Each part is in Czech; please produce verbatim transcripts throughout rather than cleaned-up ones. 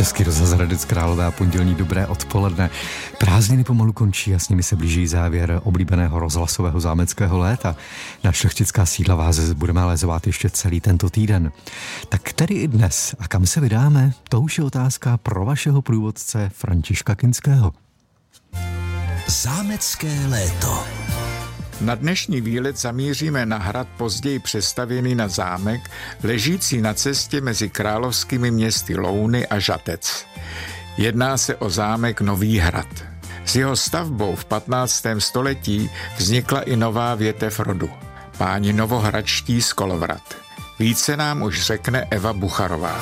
Český rozhlas Hradec Králové a pondělní dobré odpoledne. Prázdniny pomalu končí a s nimi se blíží závěr oblíbeného rozhlasového zámeckého léta. Na šlechtická sídla vás budeme ale zvát ještě celý tento týden. Tak tedy i dnes. A kam se vydáme? To už je otázka pro vašeho průvodce Františka Kinského. Zámecké léto. Na dnešní výlet zamíříme na hrad později přestavěný na zámek, ležící na cestě mezi královskými městy Louny a Žatec. Jedná se o zámek Nový Hrad. S jeho stavbou v patnáctém století vznikla i nová větev rodu, páni novohradští z Kolovrat. Více nám už řekne Eva Bucharová.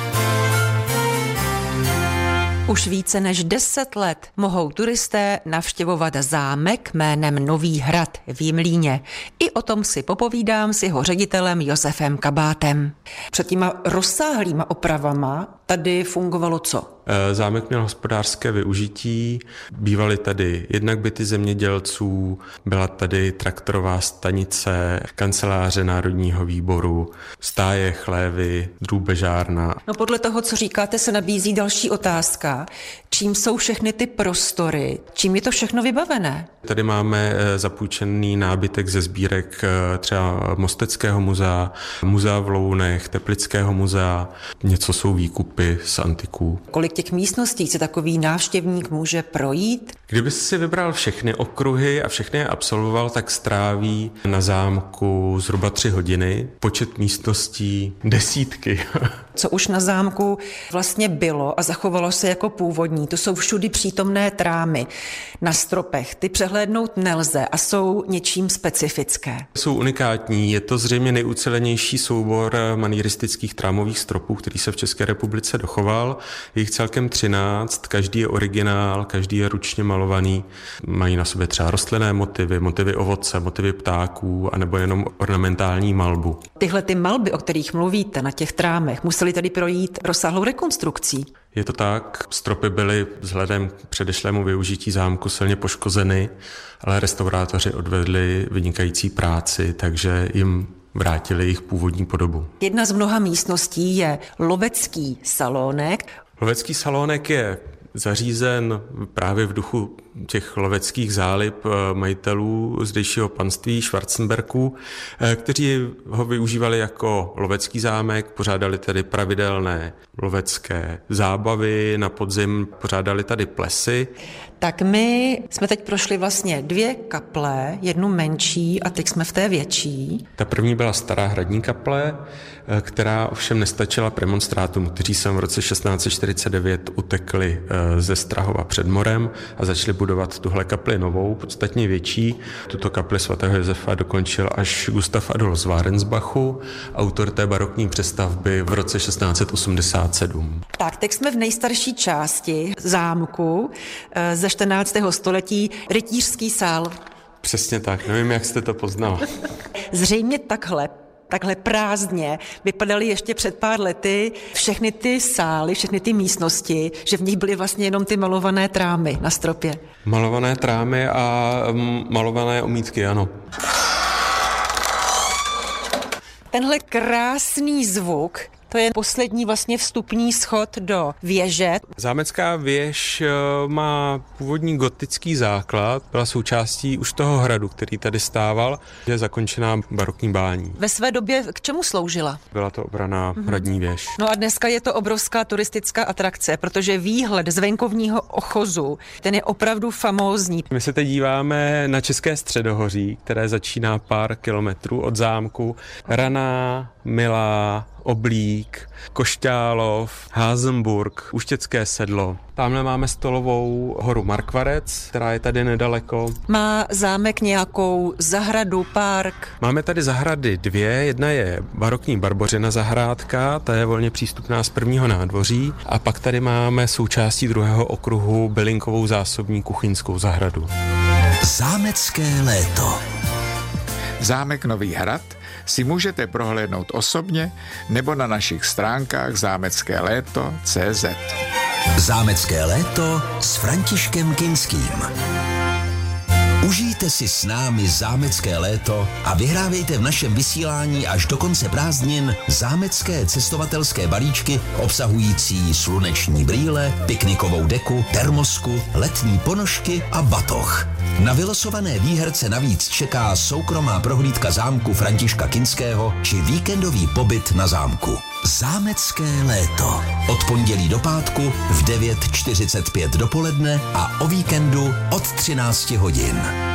Už více než deset let mohou turisté navštěvovat zámek jménem Nový Hrad v Jimlíně. I o tom si popovídám s jeho ředitelem Josefem Kabátem. Před těma rozsáhlýma opravama tady fungovalo co? Zámek měl hospodářské využití, bývaly tady jednak byty zemědělců, byla tady traktorová stanice, kanceláře Národního výboru, stáje, chlévy, drůbežárna. No podle toho, co říkáte, se nabízí další otázka. Čím jsou všechny ty prostory? Čím je to všechno vybavené? Tady máme zapůjčený nábytek ze sbírek třeba Mosteckého muzea, muzea v Lounech, Teplického muzea, něco jsou výkupy z antiků. Kolik těch místností se takový návštěvník může projít? Kdyby si vybral všechny okruhy a všechny je absolvoval, tak stráví na zámku zhruba tři hodiny. Počet místností desítky. Co už na zámku vlastně bylo a zachovalo se jako původní, to jsou všudy přítomné trámy na stropech. Ty přehlédnout nelze a jsou něčím specifické. Jsou unikátní, je to zřejmě nejucelenější soubor manieristických trámových stropů, který se v České republice dochoval. Je jich celkem třináct, každý je originál, každý je ručně malovaný. Mají na sobě třeba rostlinné motivy, motivy ovoce, motivy ptáků, anebo jenom ornamentální malbu. Tyhle ty malby, o kterých mluvíte na těch trámech, museli tady projít rozsáhlou rekonstrukcí. Je to tak, stropy byly vzhledem k předešlému využití zámku silně poškozeny, ale restaurátoři odvedli vynikající práci, takže jim vrátili jejich původní podobu. Jedna z mnoha místností je lovecký salónek. Lovecký salónek je zařízen právě v duchu těch loveckých zálib majitelů zdejšího panství Schwarzenberků, kteří ho využívali jako lovecký zámek, pořádali tedy pravidelné lovecké zábavy, na podzim pořádali tady plesy. Tak my jsme teď prošli vlastně dvě kaple, jednu menší a teď jsme v té větší. Ta první byla stará hradní kaple, která ovšem nestačila premonstrátům, kteří sem v roce šestnáct set čtyřicet devět utekli ze Strahova před morem a začali budovat tuhle kapli novou, podstatně větší. Tuto kapli svatého Josefa dokončil až Gustav Adolf z Warensbachu, autor té barokní přestavby v roce šestnáct set osmdesát sedm. Tak, teď jsme v nejstarší části zámku ze čtrnáctého století, rytířský sál. Přesně tak, nevím, jak jste to poznal. Zřejmě takhle takhle prázdně vypadaly ještě před pár lety všechny ty sály, všechny ty místnosti, že v nich byly vlastně jenom ty malované trámy na stropě. Malované trámy a malované omítky, ano. Tenhle krásný zvuk, to je poslední vlastně vstupní schod do věže. Zámecká věž má původní gotický základ, byla součástí už toho hradu, který tady stával, je zakončená barokní bání. Ve své době k čemu sloužila? Byla to obranná mm-hmm. hradní věž. No a dneska je to obrovská turistická atrakce, protože výhled z venkovního ochozu, ten je opravdu famózní. My se teď díváme na České středohoří, které začíná pár kilometrů od zámku. Raná, Milá, Oblík, Košťálov, Házenburg, Uštěcké sedlo. Tamhle máme stolovou horu Markvarec, která je tady nedaleko. Má zámek nějakou zahradu, park? Máme tady zahrady dvě, jedna je barokní Barbořina zahrádka, ta je volně přístupná z prvního nádvoří a pak tady máme součástí druhého okruhu bylinkovou zásobní kuchyňskou zahradu. Zámecké léto. Zámek Nový Hrad si můžete prohlédnout osobně nebo na našich stránkách zámecké léto tečka cé zet. Zámecké léto s Františkem Kinským. Užijte si s námi zámecké léto a vyhrávejte v našem vysílání až do konce prázdnin zámecké cestovatelské balíčky obsahující sluneční brýle, piknikovou deku, termosku, letní ponožky a batoh. Na vylosované výherce navíc čeká soukromá prohlídka zámku Františka Kinského či víkendový pobyt na zámku. Zámecké léto. Od pondělí do pátku v devět čtyřicet pět dopoledne a o víkendu od třináct hodin.